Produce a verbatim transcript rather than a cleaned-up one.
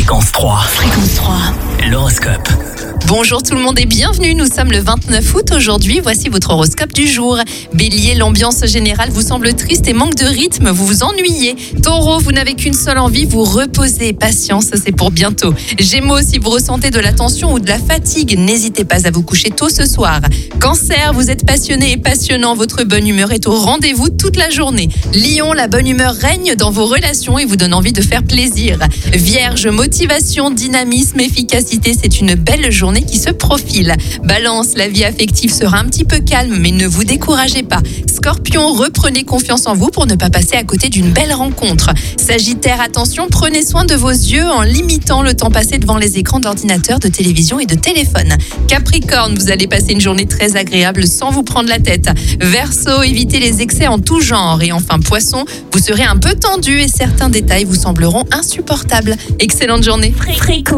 Fréquence trois. Fréquence trois. L'horoscope. Bonjour tout le monde et bienvenue, nous sommes le vingt-neuf août aujourd'hui, voici votre horoscope du jour. Bélier, l'ambiance générale vous semble triste et manque de rythme, vous vous ennuyez. Taureau, vous n'avez qu'une seule envie, vous reposer, patience, c'est pour bientôt. Gémeaux, si vous ressentez de la tension ou de la fatigue, n'hésitez pas à vous coucher tôt ce soir. Cancer, vous êtes passionné et passionnant, votre bonne humeur est au rendez-vous toute la journée. Lion, la bonne humeur règne dans vos relations et vous donne envie de faire plaisir. Vierge, motivation, dynamisme, efficacité, c'est une belle journée qui se profile. Balance, la vie affective sera un petit peu calme, mais ne vous découragez pas. Scorpion, reprenez confiance en vous pour ne pas passer à côté d'une belle rencontre. Sagittaire, attention, prenez soin de vos yeux en limitant le temps passé devant les écrans d'ordinateur, de télévision et de téléphone. Capricorne, vous allez passer une journée très agréable sans vous prendre la tête. Verseau, évitez les excès en tout genre. Et enfin, Poisson, vous serez un peu tendu et certains détails vous sembleront insupportables. Excellente journée. Fréquence.